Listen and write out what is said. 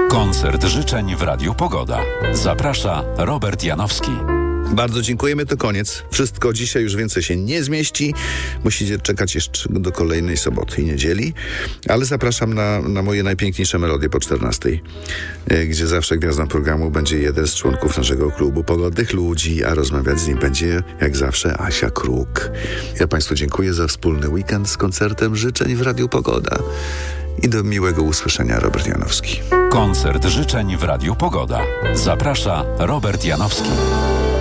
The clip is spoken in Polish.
Koncert życzeń w Radiu Pogoda. Zaprasza Robert Janowski. Bardzo dziękujemy, to koniec. Wszystko dzisiaj już więcej się nie zmieści. Musicie czekać jeszcze do kolejnej soboty i niedzieli. Ale zapraszam na moje najpiękniejsze melodie po 14, gdzie zawsze gwiazdą programu będzie jeden z członków naszego klubu Pogodnych Ludzi, a rozmawiać z nim będzie jak zawsze Asia Kruk. Ja Państwu dziękuję za wspólny weekend z koncertem życzeń w Radiu Pogoda. I do miłego usłyszenia, Robert Janowski. Koncert życzeń w Radiu Pogoda. Zaprasza Robert Janowski.